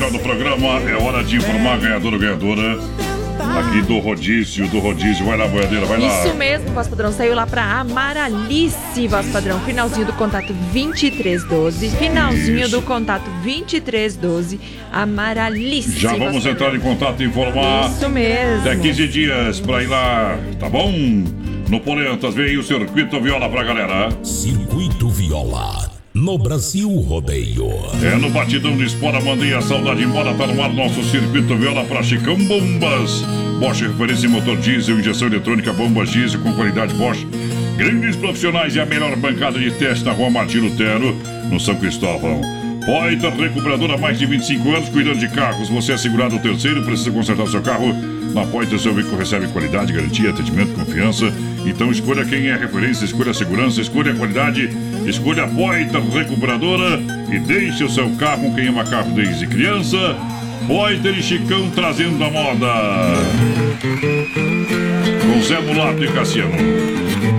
final do programa. É hora de informar ganhador ou ganhadora aqui do rodízio. Vai lá, boiadeira, vai lá. Isso mesmo, voz padrão. Saiu lá pra Amaralice, voz padrão. Finalzinho do contato 2312. Finalzinho Isso. do contato 2312. Amaralice. Já vamos entrar em contato e informar. Isso mesmo. Até 15 dias pra ir lá, tá bom? No Polentas, vem aí o Circuito Viola pra galera. Circuito Viola, no Brasil Rodeio. É no batidão de espora, mandei a saudade embora, tá no ar nosso Circuito Viola pra Chicão Bombas. Bosch, referência em motor diesel, injeção eletrônica, bombas diesel com qualidade Bosch. Grandes profissionais e a melhor bancada de teste na Rua Martim Lutero, no São Cristóvão. Poiter Recuperadora há mais de 25 anos, cuidando de carros. Você é segurado o terceiro, precisa consertar o seu carro? Na Poiter, seu veículo recebe qualidade, garantia, atendimento, confiança. Então escolha quem é referência, escolha a segurança, escolha a qualidade, escolha a Poiter Recuperadora e deixe o seu carro com quem ama carro desde criança. Poiter e Chicão trazendo a moda. Com Zé Mulato e Cassiano.